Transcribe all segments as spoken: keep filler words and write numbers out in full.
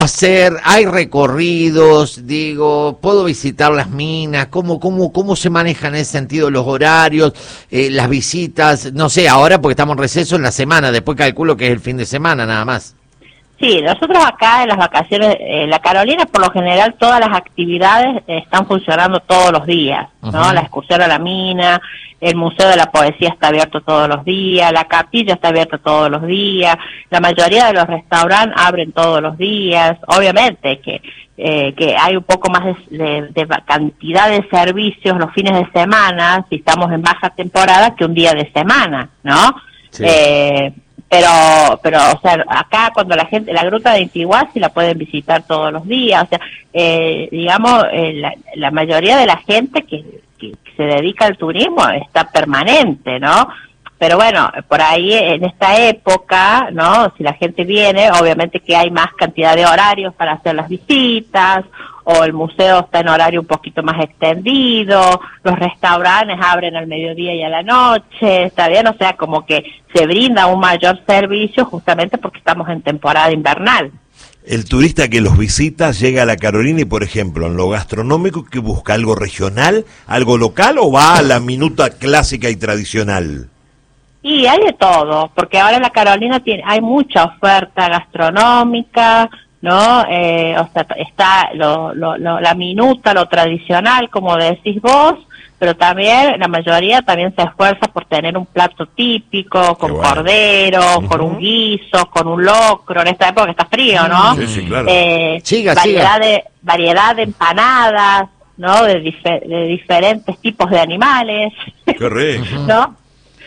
hacer? ¿Hay recorridos? Digo, ¿puedo visitar las minas? ¿Cómo, cómo, cómo se manejan en ese sentido los horarios, eh, las visitas? No sé, ahora porque estamos en receso en la semana, después calculo que es el fin de semana nada más. Sí, nosotros acá en las vacaciones, en la Carolina, por lo general, todas las actividades eh, están funcionando todos los días, ¿no? Uh-huh. La excursión a la mina, el Museo de la Poesía está abierto todos los días, la capilla está abierta todos los días, la mayoría de los restaurantes abren todos los días. Obviamente que eh, que hay un poco más de, de, de cantidad de servicios los fines de semana, si estamos en baja temporada, que un día de semana, ¿no? Sí. Eh, Pero, pero, o sea, acá cuando la gente, la gruta de Intiguazzi la pueden visitar todos los días, o sea, eh, digamos, eh, la, la mayoría de la gente que, que, que se dedica al turismo está permanente, ¿no? Pero bueno, por ahí en esta época, ¿no? Si la gente viene, obviamente que hay más cantidad de horarios para hacer las visitas, o el museo está en horario un poquito más extendido, los restaurantes abren al mediodía y a la noche, está bien, o sea, como que se brinda un mayor servicio justamente porque estamos en temporada invernal. El turista que los visita llega a la Carolina y, por ejemplo, en lo gastronómico, ¿que busca? ¿Algo regional, algo local o va a la minuta clásica y tradicional? Y hay de todo, porque ahora en la Carolina tiene, hay mucha oferta gastronómica, ¿no? Eh, o sea, está lo, lo, lo, la minuta, lo tradicional, como decís vos, pero también la mayoría también se esfuerza por tener un plato típico, con bueno. cordero, uh-huh. con un guiso, con un locro, en esta época que está frío, ¿no? Sí, sí, claro. Eh, siga, variedad, siga. De, variedad de empanadas, ¿no? De, difer- de diferentes tipos de animales. Qué rico. ¿No?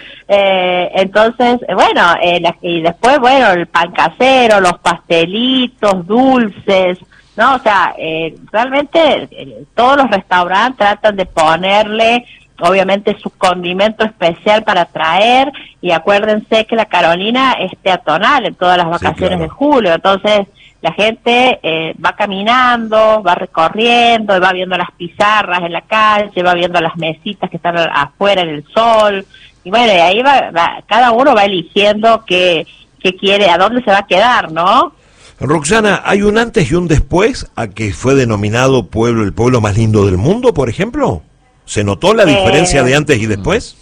Eh, entonces, bueno, eh, la, y después, bueno, el pan casero, los pastelitos, dulces, ¿no? O sea, eh, realmente eh, todos los restaurantes tratan de ponerle, obviamente, su condimento especial para traer, y acuérdense que la Carolina es peatonal en todas las vacaciones sí, claro. de julio, entonces la gente eh, va caminando, va recorriendo, va viendo las pizarras en la calle, va viendo las mesitas que están afuera en el sol. Y bueno, y ahí va, va, cada uno va eligiendo qué, qué quiere, a dónde se va a quedar, ¿no? Roxana, ¿hay un antes y un después a que fue denominado pueblo, el pueblo más lindo del mundo, por ejemplo? ¿Se notó la eh, diferencia de antes y después?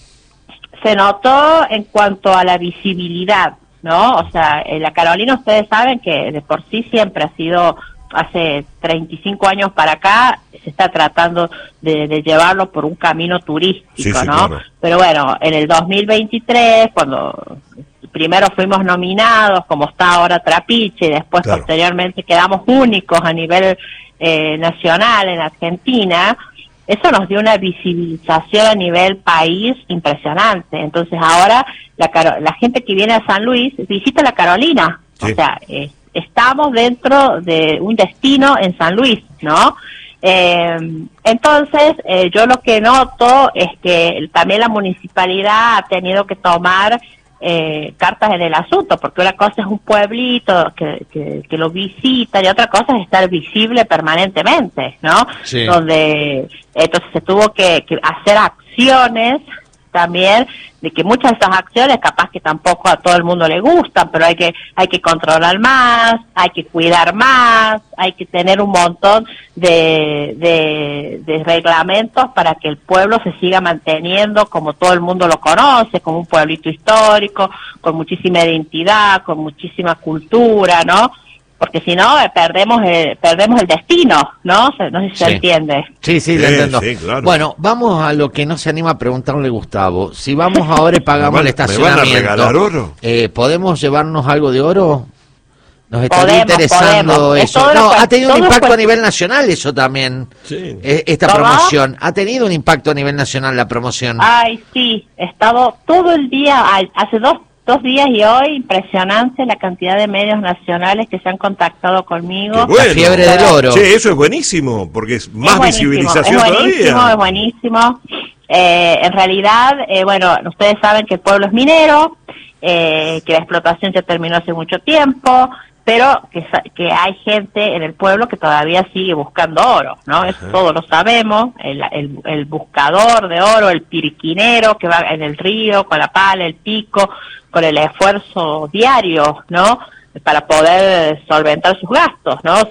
Se notó en cuanto a la visibilidad, ¿no? O sea, en la Carolina ustedes saben que de por sí siempre ha sido, hace treinta y cinco años para acá, se está tratando de, de llevarlo por un camino turístico, sí, sí, ¿no? Claro. Pero bueno, en el dos mil veintitrés, cuando primero fuimos nominados, como está ahora Trapiche, y después claro. posteriormente quedamos únicos a nivel eh, nacional en Argentina, eso nos dio una visibilización a nivel país impresionante. Entonces ahora la, la gente que viene a San Luis visita la Carolina, sí. o sea, eh, estamos dentro de un destino en San Luis, ¿no? Eh, entonces, eh, yo lo que noto es que también la municipalidad ha tenido que tomar eh, cartas en el asunto, porque una cosa es un pueblito que, que, que lo visita y otra cosa es estar visible permanentemente, ¿no? Sí. Donde entonces se tuvo que, que hacer acciones también, de que muchas de esas acciones capaz que tampoco a todo el mundo le gustan, pero hay que hay que controlar más, hay que cuidar más, hay que tener un montón de, de, de reglamentos para que el pueblo se siga manteniendo como todo el mundo lo conoce, como un pueblito histórico, con muchísima identidad, con muchísima cultura, ¿no? Porque si no, perdemos el, perdemos el destino, ¿no? No sé si se sí. entiende. Sí, sí, sí, lo entiendo. Sí, claro. Bueno, vamos a lo que no se anima a preguntarle Gustavo. Si vamos ahora y pagamos van, el estacionamiento, ¿me van a regalar oro? Eh, ¿podemos llevarnos algo de oro? Nos estaría podemos, interesando podemos. eso. No, fue, ha tenido un impacto fue... a nivel nacional eso también, sí. eh, esta ¿Cómo? promoción. Ha tenido un impacto a nivel nacional la promoción. Ay, sí, he estado todo el día, hace dos Dos días y hoy, impresionante la cantidad de medios nacionales que se han contactado conmigo. Bueno. La fiebre del oro. Sí, eso es buenísimo, porque es más es visibilización es buenísimo, todavía. Es buenísimo, eh, en realidad, eh, bueno, ustedes saben que el pueblo es minero, eh, que la explotación ya terminó hace mucho tiempo, pero que, que hay gente en el pueblo que todavía sigue buscando oro, ¿no? Eso todos lo sabemos, el, el, el buscador de oro, el piriquinero que va en el río con la pala, el pico, con el esfuerzo diario, ¿no? para poder solventar sus gastos, ¿no?